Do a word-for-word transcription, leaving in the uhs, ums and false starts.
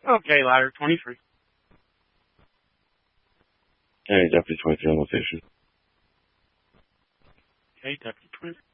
Okay, ladder twenty-three. Hey, Deputy twenty-three on location. Okay, Deputy twenty-three.